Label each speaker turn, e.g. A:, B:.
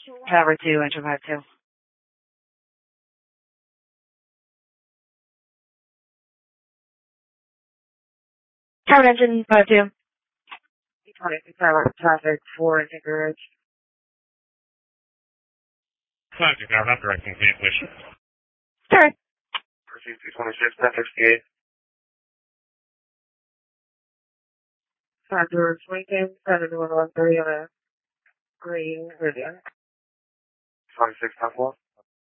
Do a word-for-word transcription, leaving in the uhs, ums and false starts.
A: Tower two, enter five two. Tower engine five two. twenty-six hour traffic for Anchorage.
B: five two, now not directing cancellation.
A: Sorry.
C: Proceed two twenty-six, ten sixty-eight.
A: Factor Lincoln, seven one one three on a green Rivian.
C: twenty-six, ten four.